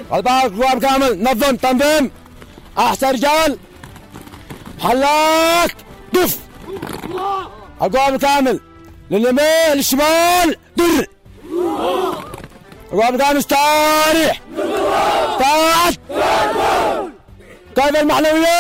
القوام كامل نظم تنظيم. احسن رجال حلاق دف. القوام كامل لليمين للشمال در. القوام كامل استريح. طاعت كيف المعنويات.